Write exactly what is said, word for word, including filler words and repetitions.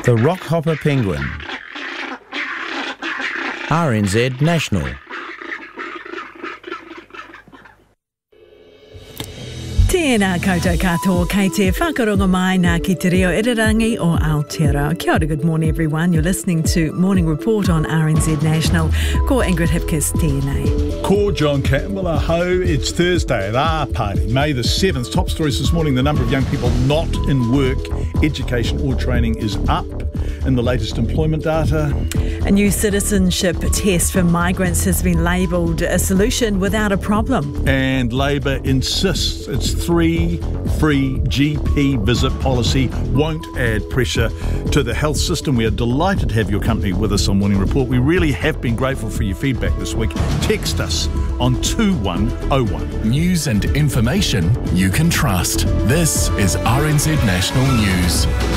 The Rockhopper Penguin. R N Z National. Tēnā koutou katoa, kei te whakaronga mai nā ki te reo irirangi o Aotearoa. Kia ora, good morning everyone. You're listening to Morning Report on R N Z National. Ko Ingrid Hipkiss, tēnei. Ko John Campbell, aho. It's Thursday at our party, May the seventh. Top stories this morning, the number of young people not in work, education or training is up in the latest employment data. A new citizenship test for migrants has been labelled a solution without a problem. And Labor insists its three free G P visit policy won't add pressure to the health system. We are delighted to have your company with us on Morning Report. We really have been grateful for your feedback this week. Text us on two one oh one. News and information you can trust. This is R N Z National News.